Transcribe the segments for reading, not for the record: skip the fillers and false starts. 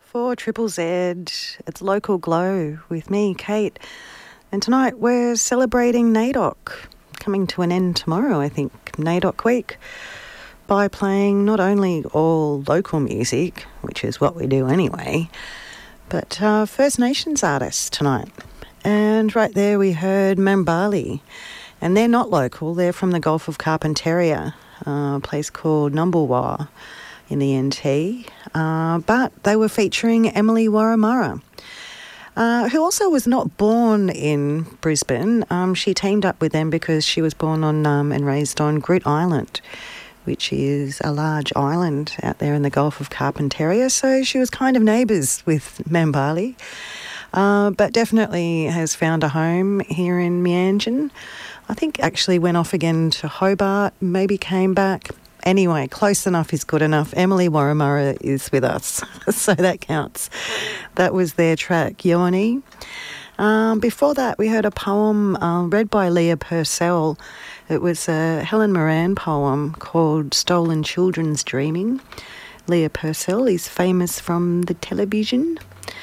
For Triple Z, it's Local Glow with me, Kate. And tonight we're celebrating NAIDOC, coming to an end tomorrow, I think, NAIDOC week, by playing not only all local music, which is what we do anyway, but First Nations artists tonight. And right there we heard Mambali, and they're not local, they're from the Gulf of Carpentaria, a place called Numbulwar in the NT, but they were featuring Emily Warramurra, who also was not born in Brisbane. She teamed up with them because she was born on and raised on Groote Eylandt, which is a large island out there in the Gulf of Carpentaria, so she was kind of neighbours with Mambali, but definitely has found a home here in Meanjin. I think actually went off again to Hobart, maybe came back. Anyway, close enough is good enough. Emily Warramurra is with us, so that counts. That was their track, Yoni. Before that, we heard a poem read by Leah Purcell. It was a Helen Moran poem called Stolen Children's Dreaming. Leah Purcell is famous from the television.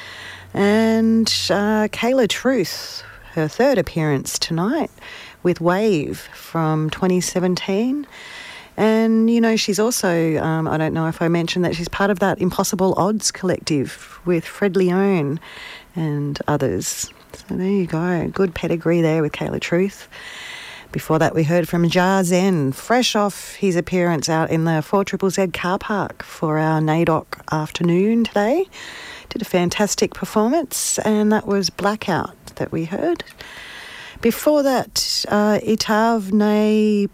And Kayla Truth, her third appearance tonight with Wave from 2017. And, you know, she's also, I don't know if I mentioned that she's part of that Impossible Odds collective with Fred Leone and others. So there you go. Good pedigree there with Kayla Truth. Before that, we heard from Jar Zen, fresh off his appearance out in the 4ZZZ car park for our NAIDOC afternoon today. Did a fantastic performance, and that was Blackout that we heard. Before that, Itavne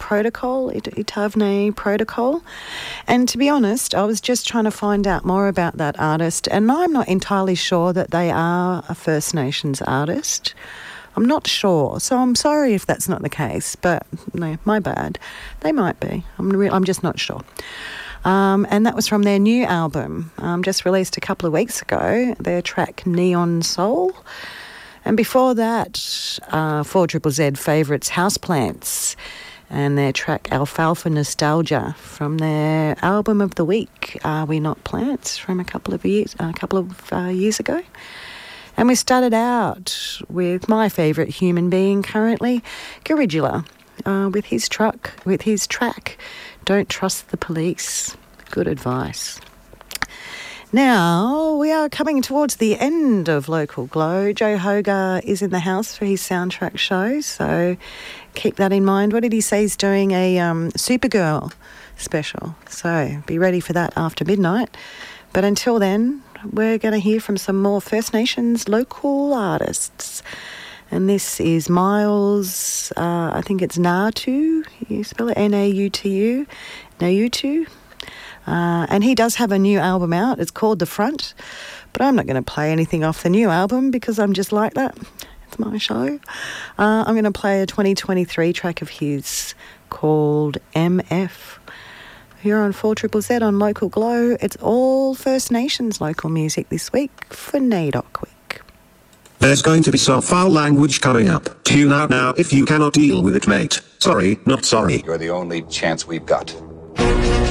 Protocol. And to be honest, I was just trying to find out more about that artist, and I'm not entirely sure that they are a First Nations artist. I'm not sure, so I'm sorry if that's not the case, but no, my bad. They might be. I'm just not sure. And that was from their new album, just released a couple of weeks ago, their track Neon Soul. And before that, 4ZZZ favourites Houseplants and their track Alfalfa Nostalgia from their album of the week, Are We Not Plants, from a couple of years ago. And we started out with my favourite human being currently, Garidula, with his track Don't Trust the Police. Good advice. Now, we are coming towards the end of Local Glow. Joe Hogar is in the house for his soundtrack show, so keep that in mind. What did he say? He's doing a Supergirl special, so be ready for that after midnight. But until then, we're going to hear from some more First Nations local artists. And this is Miles, I think it's Nautu, you spell it Nautu, Nautu. And he does have a new album out. It's called The Front, but I'm not going to play anything off the new album because I'm just like that. It's my show. I'm going to play a 2023 track of his called MF. Here on 4ZZZ on Local Glow. It's all First Nations local music this week for NAIDOC week. There's going to be some foul language coming up. Tune out now if you cannot deal with it, mate. Sorry, not sorry. You're the only chance we've got.